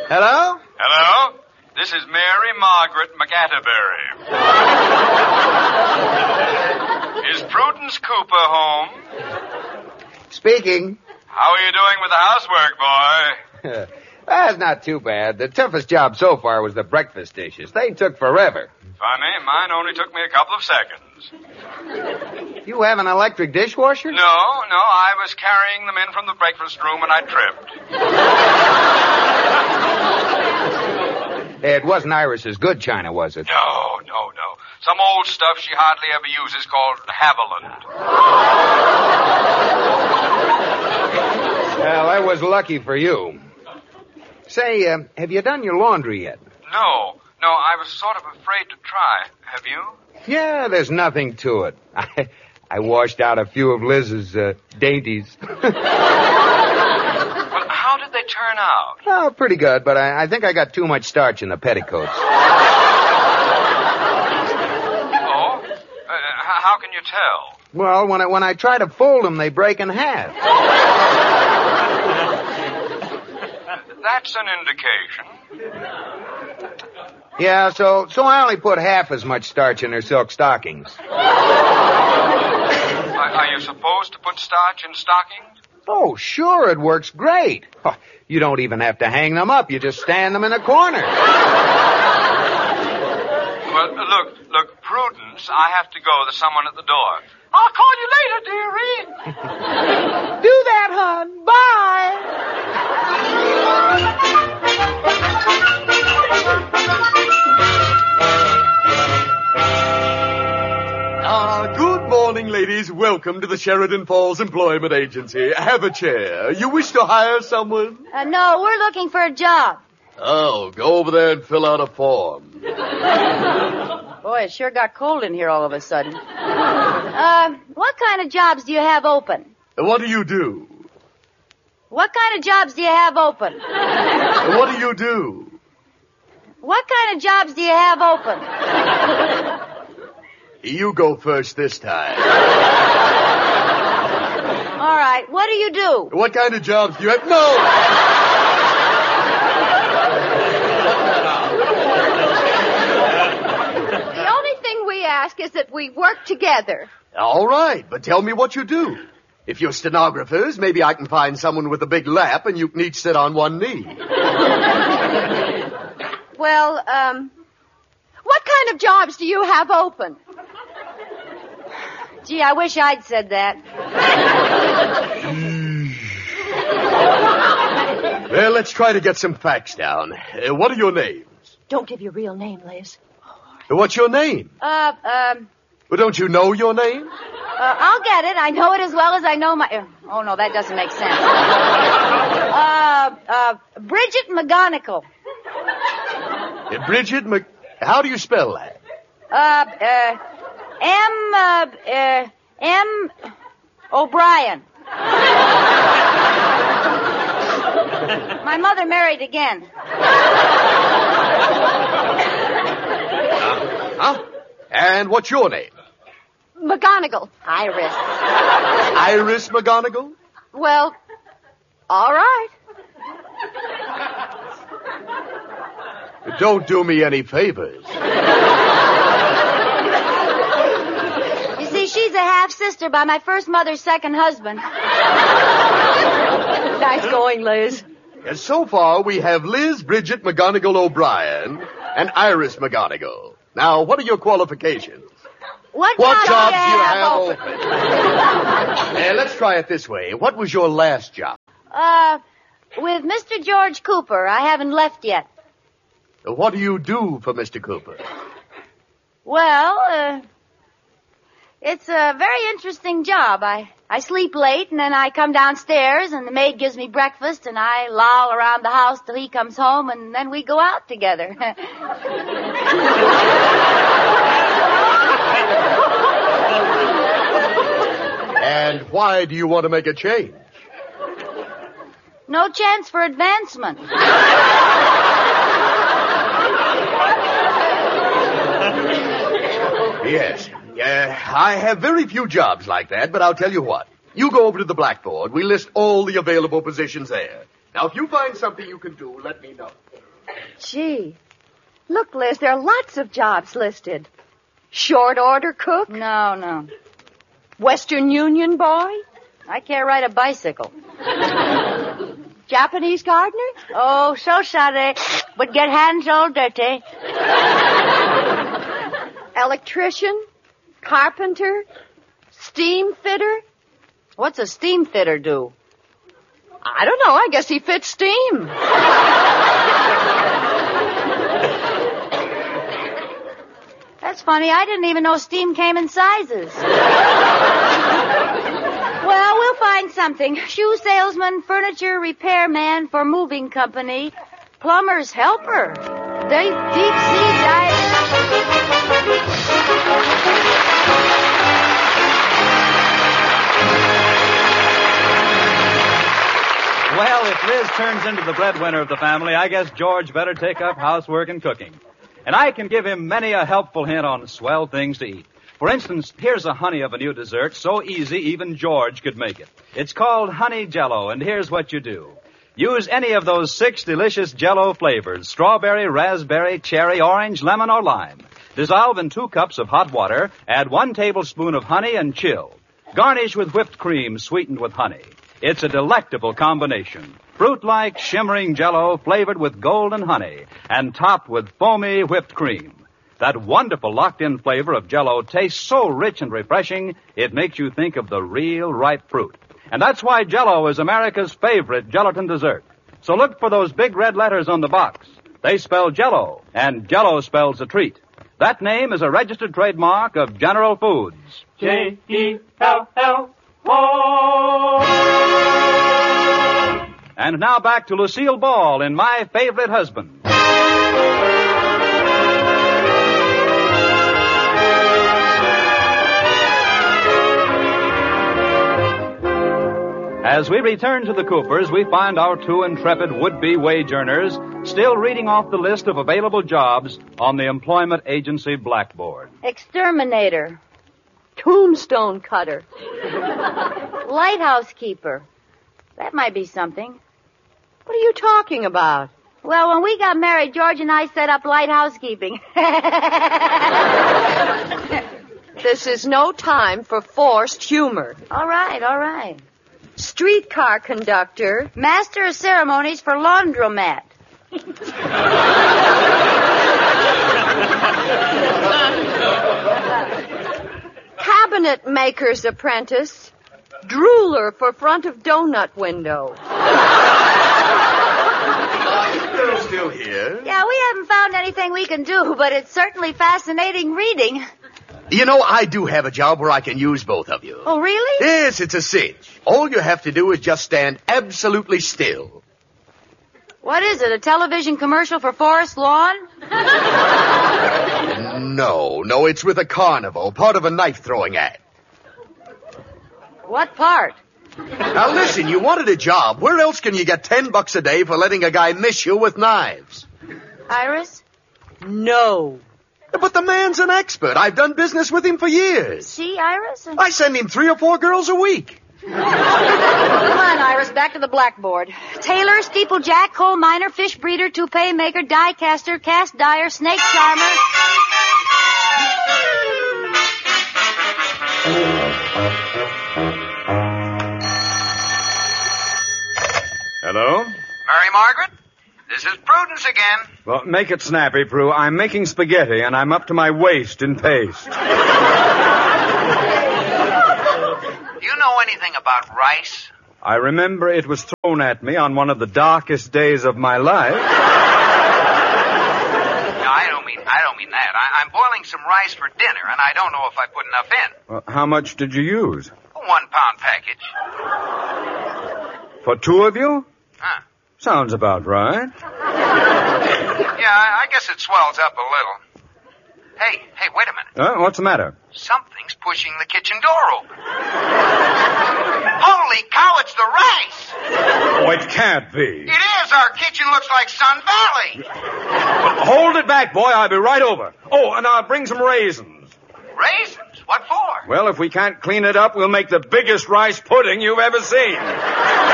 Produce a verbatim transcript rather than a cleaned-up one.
Hello? Hello? This is Mary Margaret McAtterbury. Is Prudence Cooper home? Speaking. How are you doing with the housework, boy? That's not too bad. The toughest job so far was the breakfast dishes. They took forever. Funny, mine only took me a couple of seconds. You have an electric dishwasher? No, no, I was carrying them in from the breakfast room and I tripped. It wasn't Iris's good china, was it? No, no, no. Some old stuff she hardly ever uses called Haviland. Well, that was lucky for you. Say, uh, have you done your laundry yet? No, no, I was sort of afraid to try. Have you? Yeah, there's nothing to it. I, I washed out a few of Liz's uh, dainties. Well, how did they turn out? Oh, pretty good, but I, I think I got too much starch in the petticoats. Oh? Uh, how can you tell? Well, when I, when I try to fold them, they break in half. That's an indication. Yeah, so so I only put half as much starch in her silk stockings. Are, are you supposed to put starch in stockings? Oh, sure, it works great. Oh, you don't even have to hang them up. You just stand them in a corner. Well, look, look, Prudence, I have to go. There's someone at the door. I'll call you later, dearie. Do that, hon. Bye. Ah, good morning, ladies. Welcome to the Sheridan Falls Employment Agency. Have a chair. You wish to hire someone? Uh, no, we're looking for a job. Oh, go over there and fill out a form. Boy, it sure got cold in here all of a sudden. Uh, what kind of jobs do you have open? What do you do? What kind of jobs do you have open? What do you do? What kind of jobs do you have open? You go first this time. All right, what do you do? What kind of jobs do you have? No! The only thing we ask is that we work together. All right, but tell me what you do. If you're stenographers, maybe I can find someone with a big lap and you can each sit on one knee. Well, um, what kind of jobs do you have open? Gee, I wish I'd said that. Well, let's try to get some facts down. Uh, what are your names? Don't give your real name, Liz. What's your name? Uh, um, Well, don't you know your name? uh, I'll get it. I know it as well as I know my... Uh, oh, no, that doesn't make sense. Uh, uh, Bridget McGonigal. Uh, Bridget Mc... How do you spell that? Uh, uh, M, uh, uh, M. O'Brien. My mother married again. Huh? And what's your name? McGonigal. Iris. Iris McGonigal? Well, all right. Don't do me any favors. You see, she's a half-sister by my first mother's second husband. Nice going, Liz. And so far, we have Liz Bridget McGonigal O'Brien and Iris McGonigal. Now, what are your qualifications? What, What job jobs do do you have open? open? Uh, let's try it this way. What was your last job? Uh, with Mister George Cooper. I haven't left yet. What do you do for Mister Cooper? Well, uh, it's a very interesting job. I, I sleep late, and then I come downstairs, and the maid gives me breakfast, and I loll around the house till he comes home, and then we go out together. And why do you want to make a change? No chance for advancement. Yes. Uh, I have very few jobs like that, but I'll tell you what. You go over to the blackboard. We list all the available positions there. Now, if you find something you can do, let me know. Gee. Look, Liz, there are lots of jobs listed. Short order cook? No, no. Western Union boy? I can't ride a bicycle. Japanese gardener? Oh, so sorry, but get hands all dirty. Electrician? Carpenter? Steam fitter? What's a steam fitter do? I don't know. I guess he fits steam. That's funny. I didn't even know steam came in sizes. Well, we'll find something. Shoe salesman, furniture repairman for moving company, plumber's helper, deep, deep sea diver. Well, if Liz turns into the breadwinner of the family, I guess George better take up housework and cooking. And I can give him many a helpful hint on swell things to eat. For instance, here's a honey of a new dessert, so easy even George could make it. It's called Honey Jell-O, and here's what you do. Use any of those six delicious Jell-O flavors, strawberry, raspberry, cherry, orange, lemon, or lime. Dissolve in two cups of hot water, add one tablespoon of honey, and chill. Garnish with whipped cream sweetened with honey. It's a delectable combination. Fruit-like, shimmering Jell-O flavored with golden honey and topped with foamy whipped cream. That wonderful locked-in flavor of Jell-O tastes so rich and refreshing, it makes you think of the real ripe fruit. And that's why Jell-O is America's favorite gelatin dessert. So look for those big red letters on the box. They spell Jell-O, and Jell-O spells a treat. That name is a registered trademark of General Foods. J E L L O. And now back to Lucille Ball in My Favorite Husband. As we return to the Coopers, we find our two intrepid would-be wage earners still reading off the list of available jobs on the employment agency blackboard. Exterminator. Tombstone cutter. Lighthouse keeper. That might be something. What are you talking about? Well, when we got married, George and I set up light housekeeping. This is no time for forced humor. All right, all right. Streetcar conductor. Master of ceremonies for laundromat. Cabinet maker's apprentice. Drooler for front of donut window. You're still here? Yeah, we haven't found anything we can do, but it's certainly fascinating reading. You know, I do have a job where I can use both of you. Oh, really? Yes, it's a cinch. All you have to do is just stand absolutely still. What is it, a television commercial for Forest Lawn? No, no, it's with a carnival, part of a knife-throwing act. What part? Now listen, you wanted a job. Where else can you get ten bucks a day for letting a guy miss you with knives? Iris? No. But the man's an expert. I've done business with him for years. See, Iris? I send him three or four girls a week. Come on, Iris, back to the blackboard. Tailor, steeplejack, coal miner, fish breeder, toupee maker, die caster, cast dyer, snake charmer. Hello? Mary Margaret? This is Prudence again. Well, make it snappy, Prue. I'm making spaghetti, and I'm up to my waist in paste. Do you know anything about rice? I remember it was thrown at me on one of the darkest days of my life. No, I don't mean I don't mean that. I, I'm boiling some rice for dinner, and I don't know if I put enough in. Well, how much did you use? A one-pound package. For two of you? Huh. Sounds about right. Yeah, I, I guess it swells up a little. Hey, hey, wait a minute. Uh, what's the matter? Something's pushing the kitchen door open. Holy cow, it's the rice! Oh, it can't be. It is. Our kitchen looks like Sun Valley. Hold it back, boy. I'll be right over. Oh, and I'll bring some raisins. Raisins? What for? Well, if we can't clean it up, we'll make the biggest rice pudding you've ever seen.